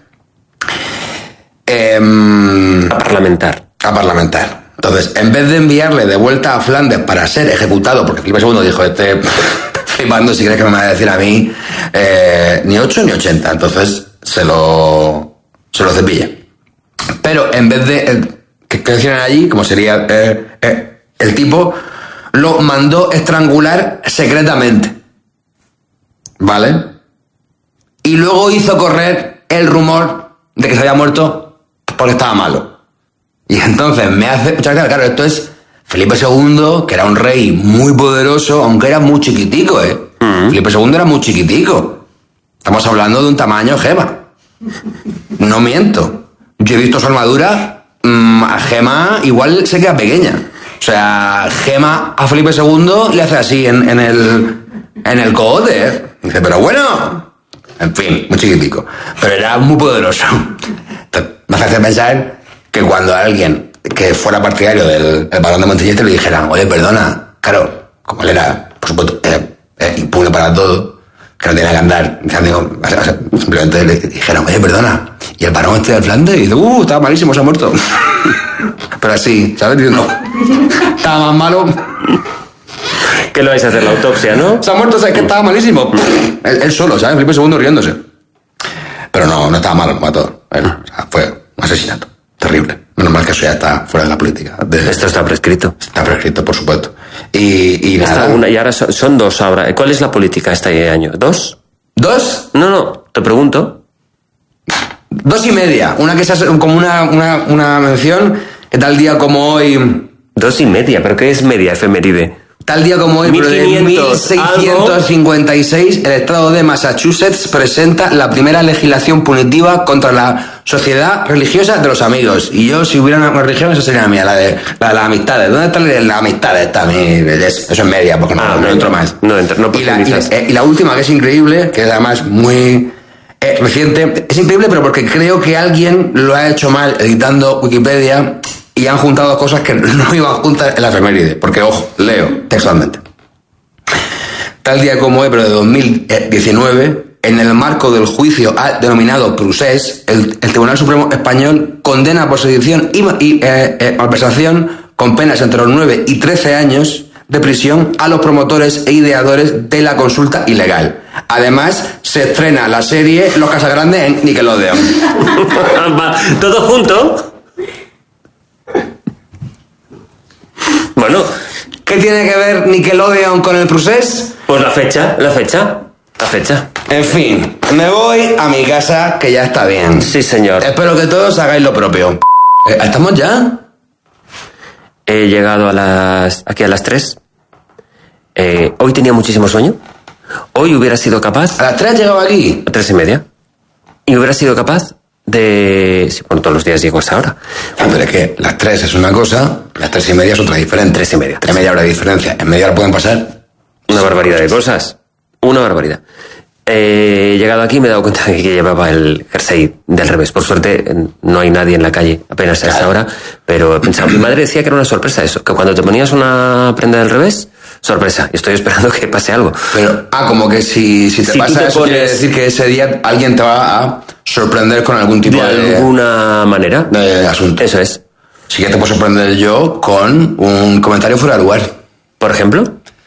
A parlamentar. Entonces, en vez de enviarle de vuelta a Flandes para ser ejecutado, porque Felipe II dijo, flipando, si crees que me va a decir a mí, ni 8 ni 80. Entonces, se lo cepilla. Pero en vez de que hicieran allí, como sería el tipo, lo mandó estrangular secretamente. ¿Vale? Y luego hizo correr el rumor de que se había muerto porque estaba malo. Y entonces me hace mucha gracia, claro, esto es Felipe II, que era un rey muy poderoso, aunque era muy chiquitico, Felipe II era muy chiquitico. Estamos hablando de un tamaño Gema. No miento. Yo he visto su armadura, a Gema igual se queda pequeña. O sea, Gema a Felipe II le hace así en el cogote, Dice, pero bueno, en fin, muy chiquitico. Pero era muy poderoso. Entonces, me hace pensar que cuando alguien que fuera partidario del barón de Montigny le dijera, oye, perdona, claro, como él era, por supuesto, impune para todo, que no tenía que andar, simplemente le dijeron, oye, perdona, y el barón de Flandes, y dice, estaba malísimo, se ha muerto. Pero así, ¿sabes? Diciendo, estaba más malo. ¿Qué lo vais a hacer, la autopsia, no? Se ha muerto, ¿sabes? Que estaba malísimo. Él solo, ¿sabes? Felipe II riéndose. Pero no estaba malo, lo mató. O sea, fue un asesinato. Terrible. Menos mal que eso ya está fuera de la política. Esto está prescrito. Está prescrito, por supuesto. Y nada. Y ahora son 2 ahora. ¿Cuál es la política este año? ¿2? ¿2? No, te pregunto. 2,5. Una que es como una mención que tal día como hoy... 2,5, ¿pero qué es media efeméride? Tal día como hoy, pero de 1656, el estado de Massachusetts presenta la primera legislación punitiva contra la sociedad religiosa de los amigos. Y yo, si hubiera una religión, esa sería la mía, la de las amistades. ¿Dónde está la amistad? Eso es media, porque no entro más. No profundizas. Y la última, que es increíble, que además muy reciente, es increíble, pero porque creo que alguien lo ha hecho mal editando Wikipedia y han juntado cosas que no iban juntas en la efeméride. Porque, ojo, leo textualmente. Tal día como hoy, pero de 2019, en el marco del juicio denominado Procés, el Tribunal Supremo Español condena por sedición y malversación con penas entre los 9 y 13 años de prisión a los promotores e ideadores de la consulta ilegal. Además, se estrena la serie Los Casagrandes en Nickelodeon. ¿Todo junto? Bueno, ¿qué tiene que ver Nickelodeon con el Procés? Pues la fecha. En fin, me voy a mi casa, que ya está bien. Sí, señor. Espero que todos hagáis lo propio. ¿Estamos ya? He llegado aquí a las 3. Hoy tenía muchísimo sueño. Hoy hubiera sido capaz... ¿A las 3 has llegado aquí? A 3:30. Y hubiera sido capaz de... Sí, bueno, todos los días llego a esa hora. Pero es que las 3 es una cosa, las 3:30 es otra diferente. 3:30. Es media hora de diferencia. En media hora pueden pasar... Una barbaridad de cosas. Una barbaridad. He llegado aquí y me he dado cuenta de que llevaba el jersey del revés. Por suerte no hay nadie en la calle apenas a esa hora, pero he pensado, mi madre decía que era una sorpresa eso, que cuando te ponías una prenda del revés, sorpresa, y estoy esperando que pase algo. Pero, como que si te pasa eso, quiere decir que ese día alguien te va a sorprender con algún tipo de alguna manera de asunto. Eso es. Sí que te puedo sorprender yo con un comentario fuera de lugar. ¿Por ejemplo?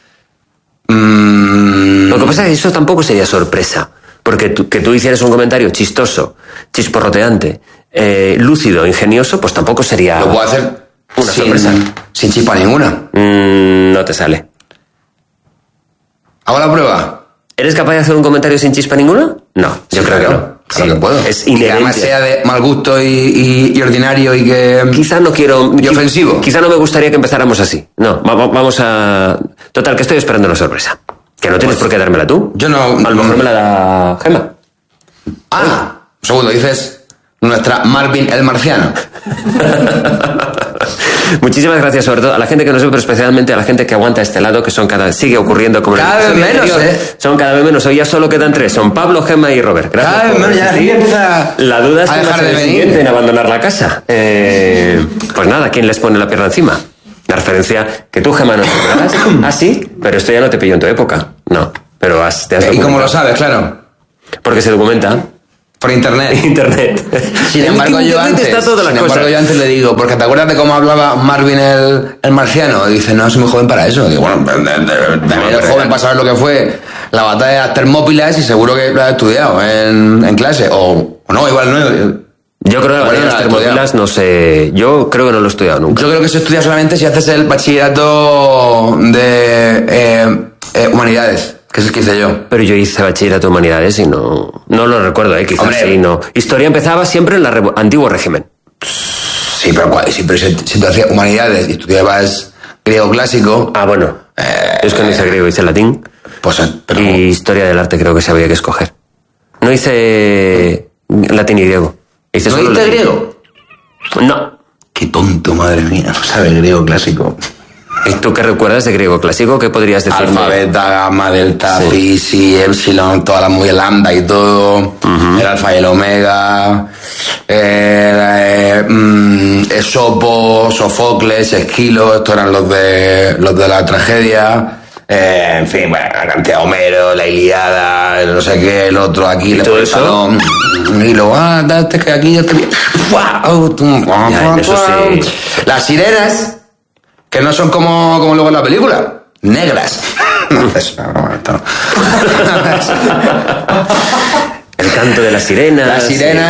Lo que pasa es que eso tampoco sería sorpresa, porque que tú hicieras un comentario chistoso, chisporroteante, lúcido, ingenioso, pues tampoco sería... Lo puedo hacer una sorpresa. Sin chispa ninguna. No te sale. ¿Hago la prueba? ¿Eres capaz de hacer un comentario sin chispa ninguna? No, yo creo que no. Claro que puedo. Es inherente. Y que además sea de mal gusto y ordinario y que... Quizá no quiero... Y ofensivo. Quizá no me gustaría que empezáramos así. No, vamos a... Total, que estoy esperando una sorpresa. Que no tienes por qué dármela tú. Yo no... A lo mejor me la da Gemma. Un segundo, dices... Nuestra Marvin el Marciano. Muchísimas gracias, sobre todo a la gente que nos ve, pero especialmente a la gente que aguanta este lado, que son sigue ocurriendo como cada vez menos, Son cada vez menos. Hoy ya solo quedan 3. Son Pablo, Gemma y Robert. Gracias. Cada vez menos, ya empieza. La duda es a dejar de venir en abandonar la casa. Pues nada, ¿quién les pone la pierna encima? La referencia que tú, Gemma, no te acuerdas. Sí, pero esto ya no te pilló en tu época. No, pero te has documentado. ¿Y cómo lo sabes? Claro. Porque se documenta. Por internet. Sin embargo, yo antes le digo, porque te acuerdas de cómo hablaba Marvin el Marciano. Y dice, no, soy muy joven para eso. Digo, bueno, eres joven para saber lo que fue la batalla de las Termópilas y seguro que lo has estudiado en clase. O no, igual no. Yo creo que la batalla de las Termópilas no sé. Yo creo que no lo he estudiado nunca. Yo creo que se estudia solamente si haces el bachillerato de humanidades. Que es el que hice yo. Pero yo hice bachillerato de humanidades y no lo recuerdo, quizás. Hombre, sí, no. Historia empezaba siempre en el antiguo régimen. Sí, pero si tú hacías humanidades y estudiabas griego clásico... Bueno. Es que no hice griego, hice latín. Pues, pero... Y historia del arte creo que se había que escoger. No hice latín y griego. ¿No hiciste griego? No. Qué tonto, madre mía, no sabe griego clásico. ¿Y tú qué recuerdas de griego clásico? ¿Qué podrías decir? Alfa, beta, gamma, delta, pi, si, epsilon, toda la muy lambda y todo. El alfa y el omega. Esopo, Sofocles, Esquilo, estos eran los de la tragedia. En fin, bueno, la cantidad de Homero, la Ilíada, no sé qué, el otro aquí, le pone salón. Y luego, que aquí ya te... Eso sí. Las sirenas... Que no son como luego en la película. Negras. El canto de las sirenas. Las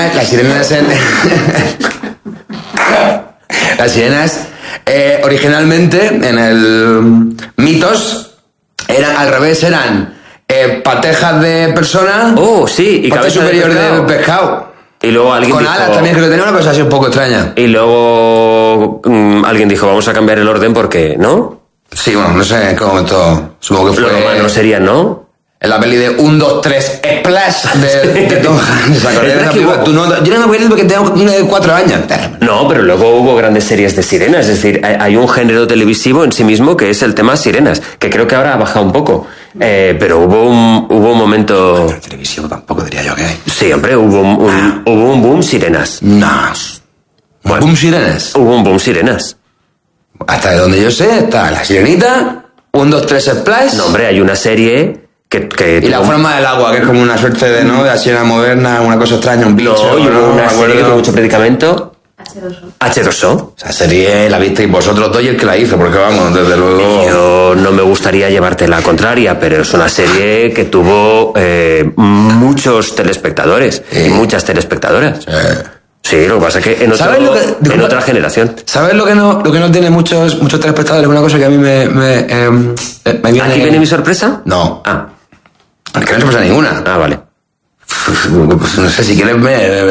sirenas originalmente en el mitos eran al revés, eran patejas de persona. Sí, y parte superior de pescado. Y luego alguien con dijo, alas también, creo que tenía una cosa así un poco extraña. Y luego alguien dijo, vamos a cambiar el orden porque, ¿no? Sí, bueno, no sé en qué momento. Supongo que fue. Lo romano sería, ¿no? En la peli de 1, 2, 3, Splash de Tom Hanks. Yo no me acuerdo porque tengo 4 años. No, pero luego hubo grandes series de sirenas. Es decir, hay un género televisivo en sí mismo que es el tema sirenas, que creo que ahora ha bajado un poco. Pero hubo un momento... El televisivo tampoco diría yo que hay. Sí, hombre, hubo un boom sirenas. No. Bueno, ¿boom sirenas? Hubo un boom sirenas. Hasta de donde yo sé está La Sirenita, 1, 2, 3, Splash. No, hombre, hay una serie... y la forma del agua, que es como una suerte de, ¿no? De la sirena moderna, una cosa extraña, un bicho. No, y hubo una serie que tuvo mucho predicamento. H2O. Esa serie la visteis vosotros dos y el que la hizo, porque vamos, desde luego... Yo no me gustaría llevarte la contraria, pero es una serie que tuvo muchos telespectadores y muchas telespectadoras. Sí, lo que pasa es que en otra generación. ¿Sabes lo que no tiene muchos telespectadores? Una cosa que a mí me viene... ¿Aquí viene mi sorpresa? No. Ah. Es que no es sorpresa ninguna. Ah, vale. No sé, si quieres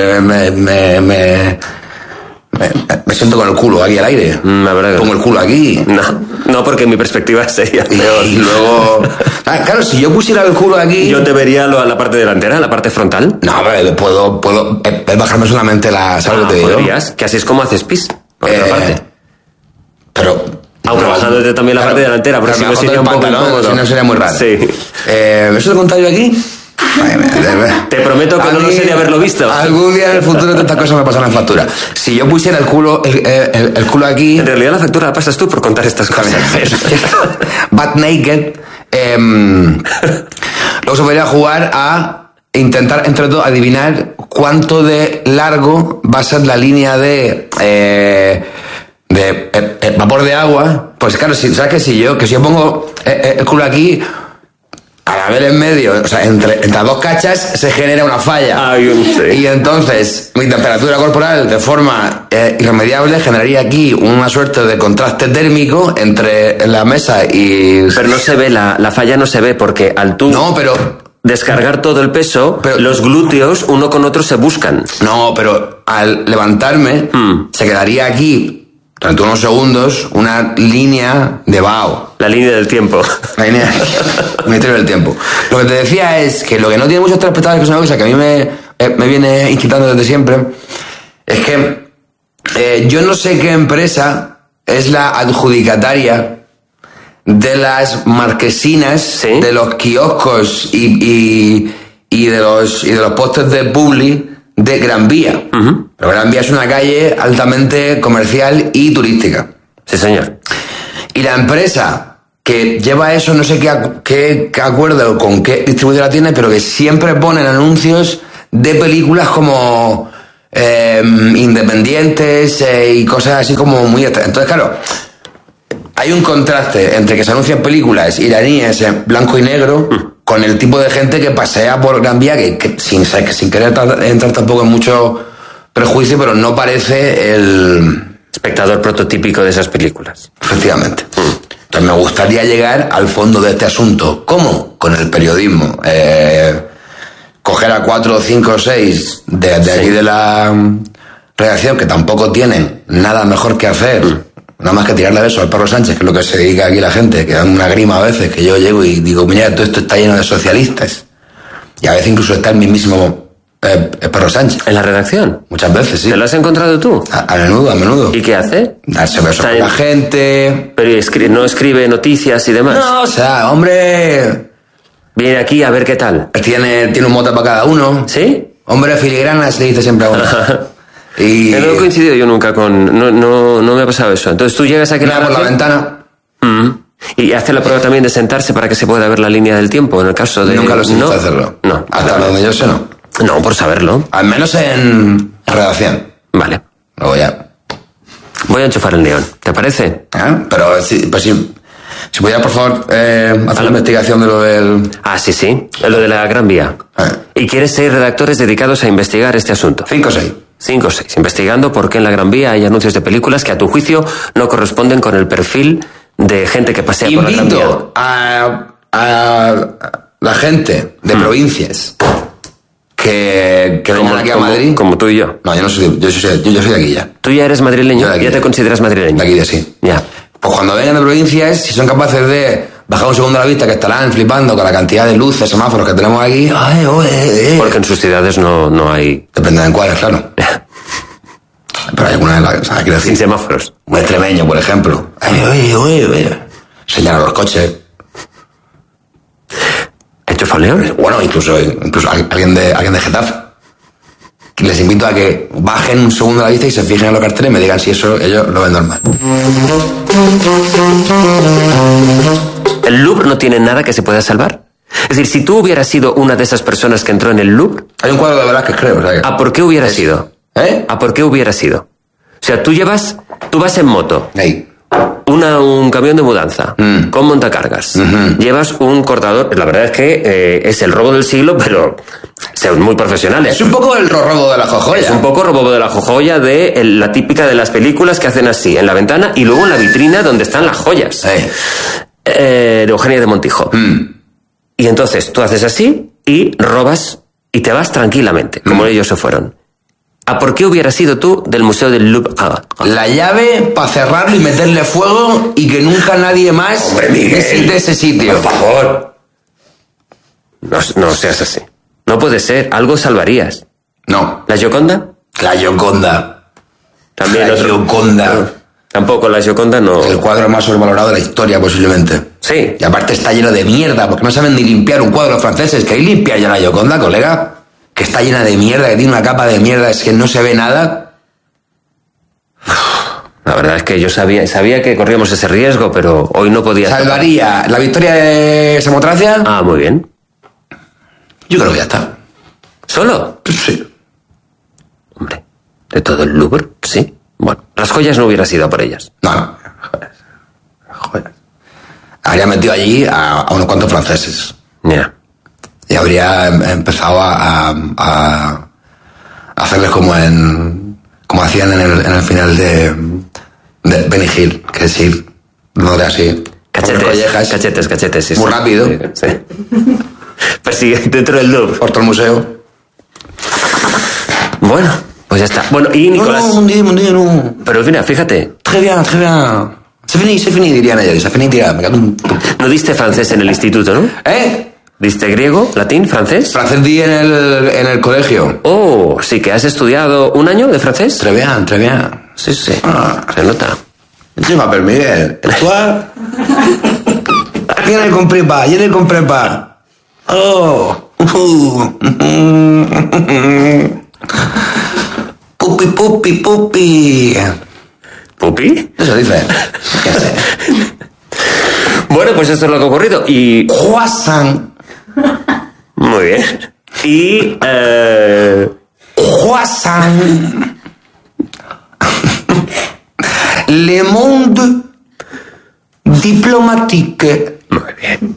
me siento con el culo aquí al aire. La verdad que pongo el culo aquí. No, porque mi perspectiva sería peor. Y luego... claro, si yo pusiera el culo aquí... Yo te vería la parte delantera, la parte frontal. No, pero puedo bajarme solamente la... ¿Sabes lo que te digo? Podrías, que así es como haces pis. Por otra parte. Pero... Aunque bajándote también la parte delantera, porque si no sería un poco incómodo. Si no sería muy raro. Sí. ¿Eso te he contado yo aquí? Te prometo que no lo sé de haberlo visto. Algún día en el futuro tantas cosas me pasan en factura. Si yo pusiera el culo aquí... En realidad la factura la pasas tú por contar estas cosas. Butt naked. Luego se podría jugar a intentar, entre todos, adivinar cuánto de largo va a ser la línea de vapor de agua. Pues claro, ¿sabes que si yo pongo el culo aquí... Al haber en medio, o sea, entre las dos cachas se genera una falla. Y entonces mi temperatura corporal de forma irremediable generaría aquí una suerte de contraste térmico entre la mesa y... Pero no se ve, la falla no se ve porque al tú... No, pero... Descargar todo el peso, los glúteos uno con otro se buscan. No, pero al levantarme se quedaría aquí... Durante unos segundos, una línea de vaho. La línea del tiempo. La línea del tiempo. Lo que te decía es que lo que no tiene muchos telespectadores, que es una cosa que a mí me viene inquietando desde siempre, es que yo no sé qué empresa es la adjudicataria de las marquesinas, ¿sí?, de los kioscos y de los postes de publi de Gran Vía. Pero Gran Vía es una calle altamente comercial y turística. Sí, señor. Y la empresa que lleva eso, no sé qué acuerdo con qué distribuidora tiene, pero que siempre ponen anuncios de películas como independientes y cosas así como muy extrañas. Entonces, claro, hay un contraste entre que se anuncian películas iraníes en blanco y negro con el tipo de gente que pasea por Gran Vía, que sin querer entrar tampoco en mucho prejuicio, pero no parece el... espectador prototípico de esas películas. Efectivamente. Entonces me gustaría llegar al fondo de este asunto. ¿Cómo? Con el periodismo. Coger a 4, 5, 6 de aquí de la redacción, que tampoco tienen nada mejor que hacer, nada más que tirarle besos al Perro Sánchez, que es lo que se dedica aquí la gente, que dan una grima a veces, que yo llego y digo, mira, todo esto está lleno de socialistas. Y a veces incluso está el mismísimo Perro Sánchez. ¿En la redacción? Muchas veces, sí. ¿Te lo has encontrado tú? A menudo. ¿Y qué hace? Darse besos con la gente. Pero no escribe noticias y demás. No, o sea, hombre... Viene aquí a ver qué tal. Tiene un mote para cada uno. ¿Sí? Hombre filigrana se le dice siempre a uno. Y... No he coincidido yo nunca con... No me ha pasado eso. Entonces tú llegas aquí... Mira por la ventana. Y hace la prueba también de sentarse para que se pueda ver la línea del tiempo, en el caso de... Nunca lo he visto hacerlo. No. Hasta donde yo sé, no. No, por saberlo. Al menos en redacción. Vale. Luego ya. Voy a enchufar el neón, ¿te parece? Pero sí, pues sí. Si pudiera, por favor, hacer la investigación de lo del... Ah, sí. Lo de la Gran Vía. ¿Y quieres 6 redactores dedicados a investigar este asunto? 5 o 6. 5 o 6. Investigando por qué en la Gran Vía hay anuncios de películas que a tu juicio no corresponden con el perfil de gente que pasea por la Gran Vía. Invito a la gente de provincias que vengan aquí a Madrid. Como tú y yo. No, yo no soy, yo soy de aquí ya. ¿Tú ya eres madrileño? Yo de aquí ¿Ya te consideras madrileño? De aquí ya sí. Ya. Pues cuando vengan de provincias, si son capaces de bajar un segundo a la vista, que estarán flipando con la cantidad de luces, semáforos que tenemos aquí. Porque en sus ciudades no hay... Depende de encuadres, claro. Pero hay algunas, o sea, quiero decir, sin semáforos. Un extremeño, por ejemplo. Señalan los coches. ¿Hecho faleo? Bueno, incluso alguien de Getafe. Les invito a que bajen un segundo a la vista y se fijen en los carteles y me digan si eso ellos lo ven normal. ¿El Louvre no tiene nada que se pueda salvar? Es decir, si tú hubieras sido una de esas personas que entró en el Louvre... Hay un cuadro de Velázquez, creo. O sea que... ¿A por qué hubiera sido? ¿A por qué hubiera sido? O sea, tú vas en moto. Hey. Un camión de mudanza con montacargas. Llevas un cortador. La verdad es que es el robo del siglo, pero son muy profesionales. Es un poco el robo de la jojoya. Es un poco robo de la jojoya de la típica de las películas que hacen así, en la ventana y luego en la vitrina donde están las joyas. De Eugenia de Montijo. Y entonces tú haces así y robas y te vas tranquilamente, como ellos se fueron. ¿A por qué hubieras sido tú del Museo del Louvre? La llave para cerrarlo y meterle fuego y que nunca nadie más visite ese sitio. Por favor. No seas así. No puede ser. Algo salvarías. No. ¿La Gioconda? La Gioconda. También la otro. Gioconda. No. Tampoco la Gioconda no. El cuadro más sobrevalorado de la historia, posiblemente. Sí. Y aparte está lleno de mierda, porque no saben ni limpiar un cuadro franceses. ¿Queréis limpiar ya la Gioconda, colega? Que está llena de mierda, que tiene una capa de mierda, es que no se ve nada. La verdad es que yo sabía que corríamos ese riesgo, pero hoy no podía... ¿Salvaría la victoria de Samotracia? Ah, muy bien. Yo creo que ya está. ¿Solo? Sí. Hombre, ¿de todo el Louvre? Sí. Bueno, las joyas no hubiera sido por ellas. No. Joder. Habría metido allí a unos cuantos franceses. Mira. Y habría empezado a hacerles como hacían en el final de Benny Hill, que es ir, no era así. Cachetes. Sí, muy rápido. Sí. Persigue dentro del Louvre. Por todo el museo. Bueno, pues ya está. Bueno, y Nicolás... No. Pero mira, fíjate. Très bien. C'est fini, dirían ellos. C'est fini, tira. Me cago en... No diste francés en el instituto, ¿no? ¿Diste griego, latín, francés? Francés di en el colegio. Oh, sí que has estudiado un año de francés. Très bien. Sí. Se nota. Je m'appelle Miguel. ¿Y tú? Yo le compré pa. Oh. Pupi. ¿Pupi? Eso dice. ¿Qué sé? Bueno, pues esto es lo que ha ocurrido. Y... Croissant. Muy bien. Y... Croissant. Le Monde Diplomatique. Muy bien.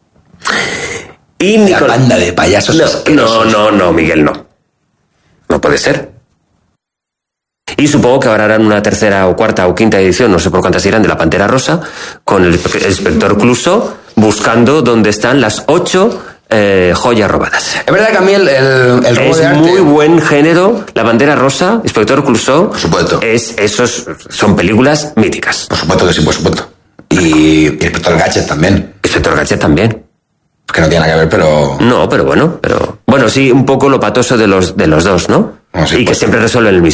Y La banda de payasos asquerosos. No, Miguel, no. No puede ser. Y supongo que ahora harán una tercera o cuarta o quinta edición, no sé por cuántas irán, de La Pantera Rosa, con el inspector Clouseau buscando dónde están las 8 joyas robadas. Es verdad que a mí el robo de arte... Es muy buen género. La Pantera Rosa, inspector Clouseau... Por supuesto. Son películas míticas. Por supuesto que sí, por supuesto. Y Inspector Gadget también. Inspector Gadget también. Que no tiene nada que ver, pero... No, pero bueno, sí, un poco lo patoso de los dos, ¿no? No, sí, y que pues, siempre resuelven el